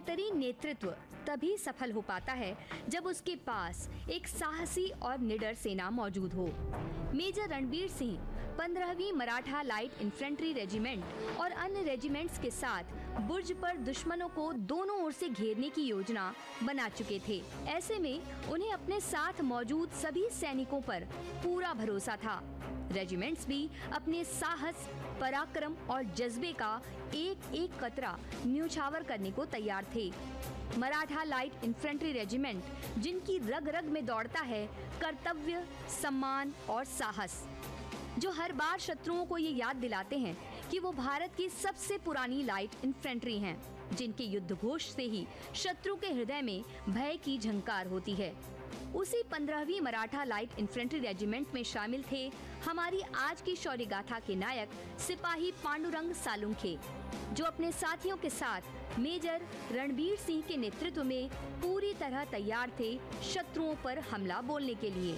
बेहतरीन नेतृत्व तभी सफल हो पाता है जब उसके पास एक साहसी और निडर सेना मौजूद हो। Major Ranbir Singh 15वीं Maratha light infantry regiment और अन्य रेजिमेंट्स के साथ बुर्ज पर दुश्मनों को दोनों ओर से घेरने की योजना बना चुके थे। ऐसे में उन्हें अपने साथ मौजूद सभी सैनिकों पर पूरा भरोसा था। रेजिमेंट्स भी अपने साहस, पराक्रम और जज्बे का एक एक कतरा न्योछावर करने को तैयार थे। मराठा लाइट इन्फेंट्री रेजिमेंट, जिनकी रग रग में दौड़ता है कर्तव्य, सम्मान और साहस, जो हर बार शत्रुओं को ये याद दिलाते हैं कि वो भारत की सबसे पुरानी लाइट इन्फेंट्री हैं, जिनके युद्ध घोष से ही शत्रु के हृदय में भय की झंकार होती है। उसी 15वीं मराठा लाइट इन्फेंट्री रेजिमेंट में शामिल थे हमारी आज की शौर्य गाथा के नायक सिपाही पांडुरंग सालुंखे, जो अपने साथियों के साथ मेजर रणबीर सिंह के नेतृत्व में पूरी तरह तैयार थे शत्रुओं पर हमला बोलने के लिए।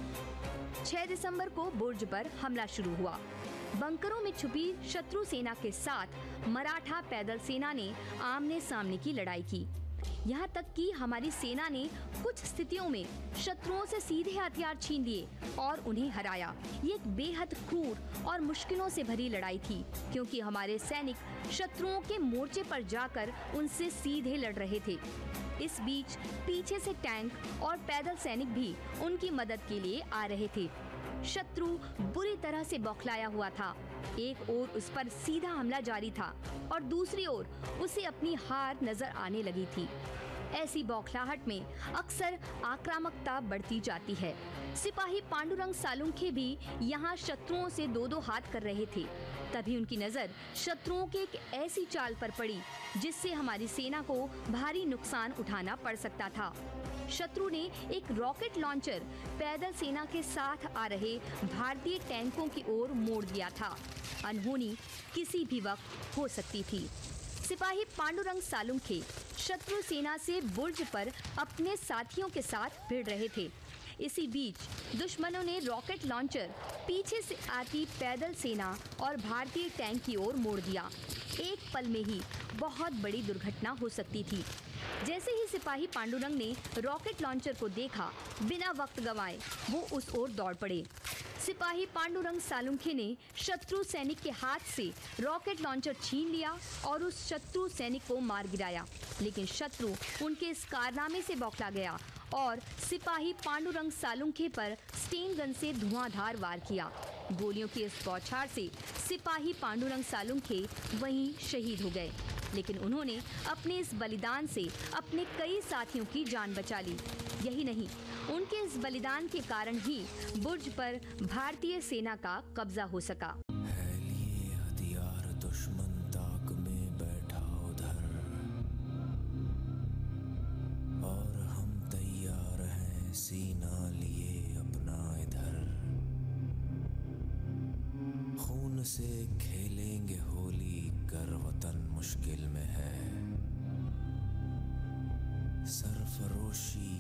6 दिसंबर को बुर्ज पर हमला शुरू हुआ। बंकरों में छुपी शत्रु सेना के साथ मराठा पैदल सेना ने आमने सामने की लड़ाई की। यहाँ तक कि हमारी सेना ने कुछ स्थितियों में शत्रुओं से सीधे हथियार छीन लिए और उन्हें हराया। ये एक बेहद क्रूर और मुश्किलों से भरी लड़ाई थी, क्योंकि हमारे सैनिक शत्रुओं के मोर्चे पर जाकर उनसे सीधे लड़ रहे थे। इस बीच पीछे से टैंक और पैदल सैनिक भी उनकी मदद के लिए आ रहे थे। शत्रु बुरी तरह से बौखलाया हुआ था। एक ओर उस पर सीधा हमला जारी था और दूसरी ओर उसे अपनी हार नजर आने लगी थी। ऐसी बौखलाहट में अक्सर आक्रामकता बढ़ती जाती है। सिपाही पांडुरंग सालुंखे भी यहाँ शत्रुओं से दो दो हाथ कर रहे थे। तभी उनकी नजर शत्रुओं के एक ऐसी चाल पर पड़ी जिससे हमारी सेना को भारी नुकसान उठाना पड़ सकता था। शत्रु ने एक रॉकेट लॉन्चर पैदल सेना के साथ आ रहे भारतीय टैंकों की ओर मोड़ दिया था। अनहोनी किसी भी वक्त हो सकती थी। सिपाही पांडुरंग सालुंखे शत्रु सेना से बुर्ज पर अपने साथियों के साथ भिड़ रहे थे। इसी बीच दुश्मनों ने रॉकेट लॉन्चर पीछे से आती पैदल सेना और भारतीय टैंक की ओर मोड़ दिया। एक पल में ही बहुत बड़ी दुर्घटना हो सकती थी। जैसे ही सिपाही पांडुरंग ने रॉकेट लॉन्चर को देखा, बिना वक्त गंवाए वो उस ओर दौड़ पड़े। सिपाही पांडुरंग सालुंखे ने शत्रु सैनिक के हाथ से रॉकेट लॉन्चर छीन लिया और उस शत्रु सैनिक को मार गिराया। लेकिन शत्रु उनके इस कारनामे से बौखला गया और सिपाही पांडुरंग सालुंखे पर स्टेन गन से धुआंधार वार किया। गोलियों की इस बौछार से सिपाही पांडुरंग सालुंखे वहीं शहीद हो गए। लेकिन उन्होंने अपने इस बलिदान से अपने कई साथियों की जान बचा ली। यही नहीं, उनके इस बलिदान के कारण ही बुर्ज पर भारतीय सेना का कब्जा हो सका। है लिए हथियार दुश्मन ताक में बैठा उधर, और हम तैयार हैं सीना लिए अपना इधर। खून से खेलेंगे होली कर वतन मुश्किल में है, सरफरोशी